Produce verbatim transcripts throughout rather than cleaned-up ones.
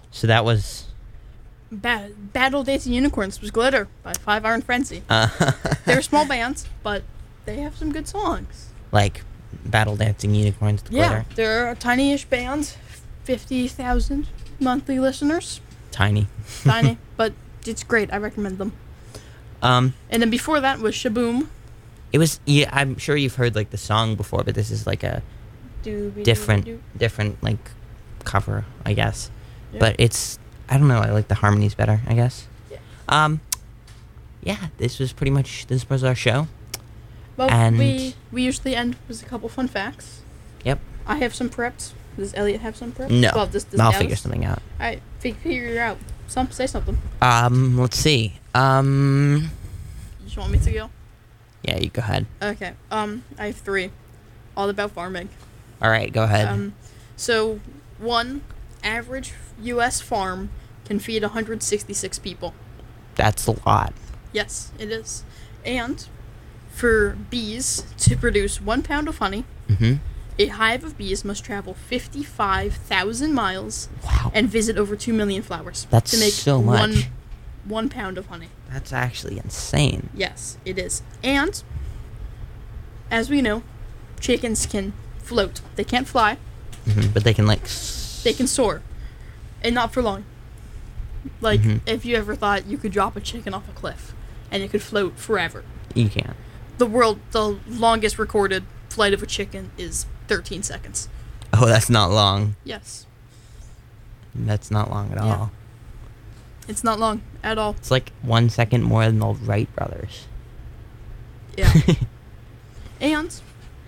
So that was... Ba- Battle Dancing Unicorns was Glitter by Five Iron Frenzy. Uh, They're small bands, but they have some good songs. like Battle Dancing Unicorns with Yeah, Glitter. they're a tiny-ish band, fifty thousand monthly listeners. Tiny. Tiny, but it's great. I recommend them. Um, And then before that was Shaboom. it was... Yeah, I'm sure you've heard, like, the song before, but this is, like, a different, different, like, cover, I guess. Yeah. But it's... I don't know, I like the harmonies better, I guess. Yeah. Um, yeah, this was pretty much... This was our show. Well, And- we we usually end with a couple fun facts. Yep. I have some prepped. Does Elliot have some prepped? No. Well, does, does I'll Dallas? figure something out. All right, fig- figure it out. Some say something. Um, let's see. Um, You just want me to go? yeah, you go ahead. Okay. Um, I have three, all about farming. All right, go ahead. Um, so one average U S farm can feed one hundred sixty-six people. That's a lot. Yes, it is. And for bees to produce one pound of honey, Mm-hmm. a hive of bees must travel fifty-five thousand miles Wow. and visit over two million flowers That's to make so one much. one pound of honey. That's actually insane. Yes, it is. And as we know, chickens can float. They can't fly. Hmm. But they can, like... s- They can soar, and not for long. Like Mhm. if you ever thought you could drop a chicken off a cliff and it could float forever. You can't. The world, the longest recorded flight of a chicken is thirteen seconds. Oh, that's not long. Yes, That's not long at Yeah. all. it's not long at all. It's like one second more than the Wright brothers. Yeah. And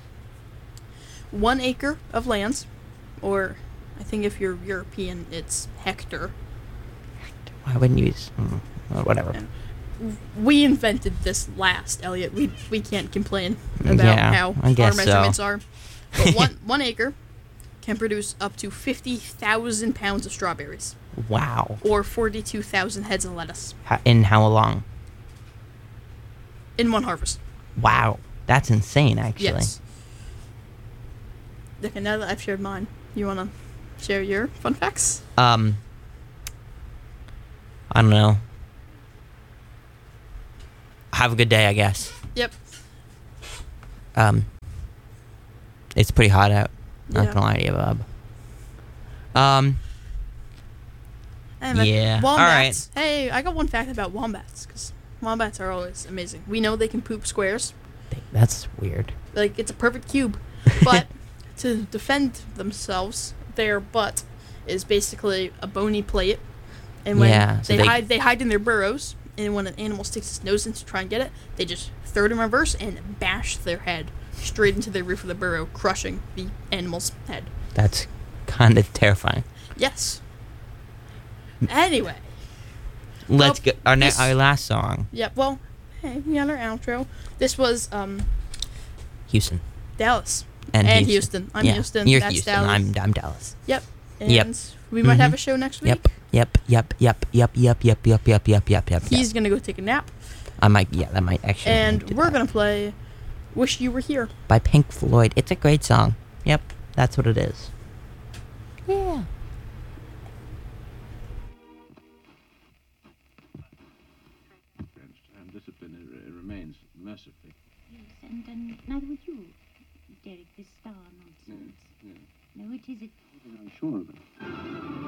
one acre of land, or I think if you're European, it's hectare. Why wouldn't you use... mm, well, whatever. Yeah. We invented this last, Elliot. We we can't complain about Yeah, how I guess our so. measurements are. But one one acre can produce up to fifty thousand pounds of strawberries, Wow. or forty-two thousand heads of lettuce How, in how long? in one harvest. Wow. That's insane, actually. Yes. Okay, now that I've shared mine, you wanna share your fun facts? Um... I don't know. Have a good day, I guess. Yep. Um... It's pretty hot out. Not Yeah. gonna lie to you, Bob. Um... And then Yeah, Wombats. Hey, I got one fact about wombats, because wombats are always amazing. We know they can poop squares. That's weird. Like, it's a perfect cube. But to defend themselves, their butt is basically a bony plate. And when Yeah, so they, they- hide they hide in their burrows, and when an animal sticks its nose in to try and get it, they just throw it in reverse and bash their head straight into the roof of the burrow, crushing the animal's head. That's kind of terrifying. Yes. Anyway. Let's Well, go. Our, ne- this- our last song, Yep, well, hey, we got our outro. This was, um, Houston. Dallas. And, And Houston. Houston. I'm yeah. Houston. You're That's Houston. Dallas. I'm, I'm Dallas. Yep. And Yep. we might have Mhm. a show next week. Yep. Yep. Yep. Yep. Yep. Yep. Yep. Yep. Yep. Yep. Yep. Yep. He's gonna go take a nap. I might. Yeah, that might actually. And do we're that. gonna play Wish You Were Here. By Pink Floyd. It's a great song. Yep. That's what it is. Yeah. And discipline it, it remains mercifully. Yes, and, and neither would you, Derek, this star nonsense. Yeah, yeah. No, it is it. I'm sure of it.